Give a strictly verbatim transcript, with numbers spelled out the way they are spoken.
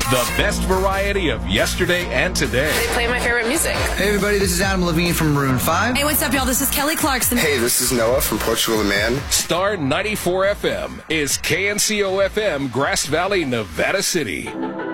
The best variety of yesterday and today. They play my favorite music. Hey everybody, this is Adam Levine from Maroon five. Hey, what's up, y'all? This is Kelly Clarkson. Hey, this is Noah from Portugal the Man. Star ninety-four F M is K N C O F M, Grass Valley, Nevada City.